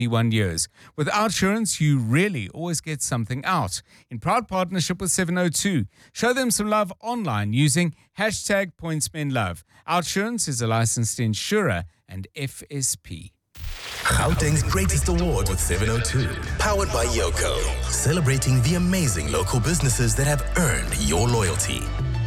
21 years. With OUTsurance, you really always get something out. In proud partnership with 702, show them some love online using hashtag PointsMenLove. OUTsurance is a licensed insurer and FSP. Gauteng's greatest award with 702. Powered by Yoko. Celebrating the amazing local businesses that have earned your loyalty.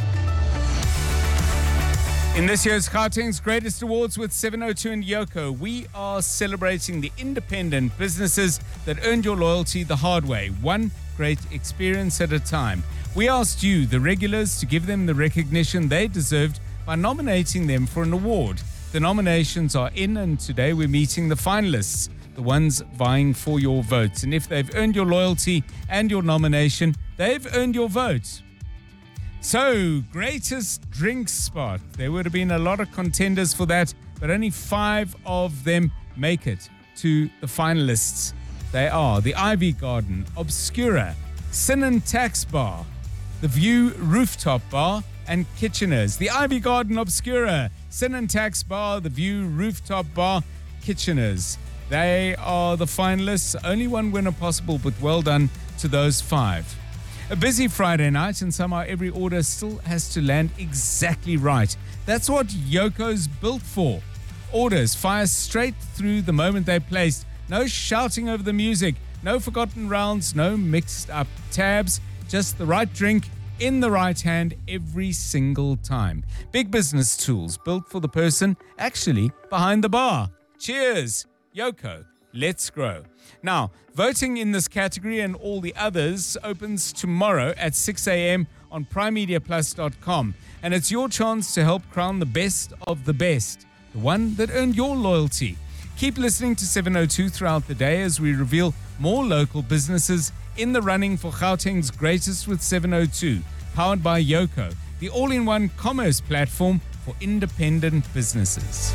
In this year's Gauteng's Greatest Awards with 702 and Yoko, we are celebrating the independent businesses that earned your loyalty the hard way, one great experience at a time. We asked you, the regulars, to give them the recognition they deserved by nominating them for an award. The nominations are in, and today we're meeting the finalists, the ones vying for your votes. And if they've earned your loyalty and your nomination, they've earned your vote. So, greatest drink spot. There would have been a lot of contenders for that, but only 5 of them make it to the finalists. They are the Ivy Garden, Obscura, Sin and Tax Bar, the View Rooftop Bar, and Kitcheners. The Ivy Garden, Obscura, Sin and Tax Bar, the View Rooftop Bar, Kitcheners. They are the finalists. Only one winner possible, but well done to those 5. A busy Friday night, and somehow every order still has to land exactly right. That's what Yoko's built for. Orders fire straight through the moment they're placed. No shouting over the music, no forgotten rounds, no mixed up tabs, just the right drink in the right hand every single time. Big business tools built for the person actually behind the bar. Cheers, Yoko. Let's grow. Now, voting in this category and all the others opens tomorrow at 6 a.m. on primemediaplus.com. And it's your chance to help crown the best of the best, the one that earned your loyalty. Keep listening to 702 throughout the day as we reveal more local businesses in the running for Gauteng's Greatest with 702, powered by Yoko, the all-in-one commerce platform for independent businesses.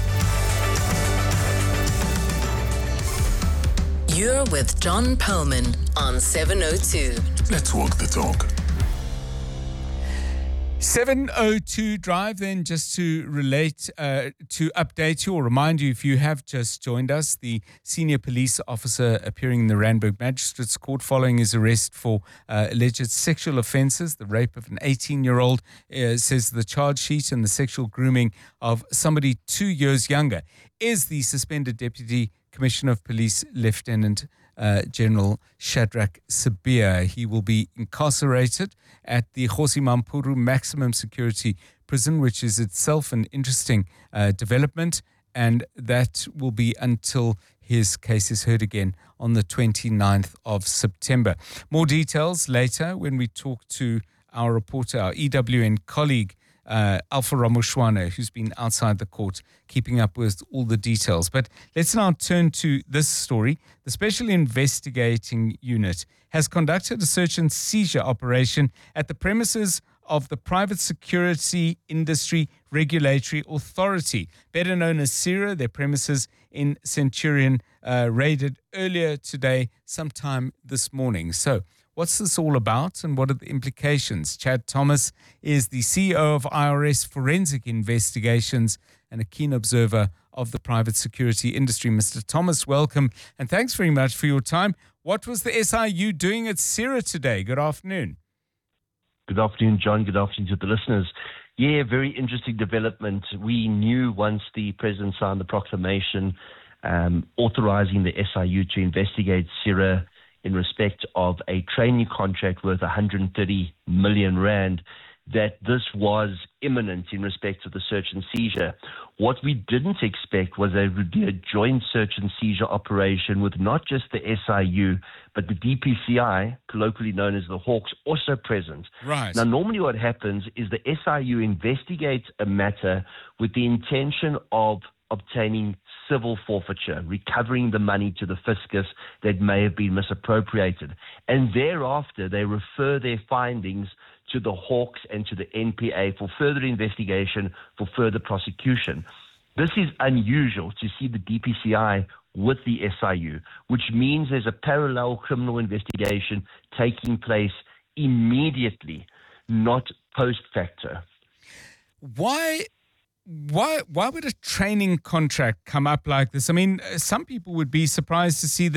You're with John Perlman on 702. Let's walk the talk. 702 Drive, then, just to update you or remind you, if you have just joined us, the senior police officer appearing in the Randburg Magistrates Court following his arrest for alleged sexual offences, the rape of an 18-year-old, says the charge sheet, and the sexual grooming of somebody 2 years younger, is the suspended Deputy Commissioner of Police, Lieutenant General Shadrach Sabia. He will be incarcerated at the Kgosi Mampuru Maximum Security Prison, which is itself an interesting development, and that will be until his case is heard again on the 29th of September. More details later when we talk to our reporter, our EWN colleague, Alpha Ramushwana, who's been outside the court keeping up with all the details. But let's now turn to this story. The Special Investigating Unit has conducted a search and seizure operation at the premises of the Private Security Industry Regulatory Authority, better known as CIRA. Their premises in Centurion raided earlier today, sometime this morning. So, what's this all about, and what are the implications? Chad Thomas is the CEO of IRS Forensic Investigations and a keen observer of the private security industry. Mr. Thomas, welcome, and thanks very much for your time. What was the SIU doing at CIRA today? Good afternoon. Good afternoon, John. Good afternoon to the listeners. Yeah, very interesting development. We knew once the President signed the proclamation authorizing the SIU to investigate CIRA in respect of a training contract worth 130 million rand, that this was imminent in respect of the search and seizure. What we didn't expect was there would be a joint search and seizure operation with not just the SIU, but the DPCI, colloquially known as the Hawks, also present. Right. Now, normally what happens is the SIU investigates a matter with the intention of obtaining civil forfeiture, recovering the money to the fiscus that may have been misappropriated. And thereafter, they refer their findings to the Hawks and to the NPA for further investigation, for further prosecution. This is unusual to see the DPCI with the SIU, which means there's a parallel criminal investigation taking place immediately, not post facto. why would a training contract come up like this? I mean, some people would be surprised to see